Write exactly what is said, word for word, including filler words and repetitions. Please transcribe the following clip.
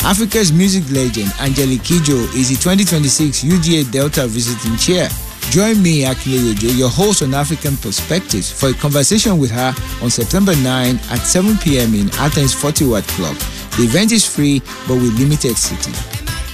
Africa's music legend Angelique Kidjo is the twenty twenty-six U G A Delta Visiting Chair. Join me, Akinle Ojo, your host on African Perspectives, for a conversation with her on September ninth at seven p.m. in Athens forty Watt Club. The event is free but with limited seating.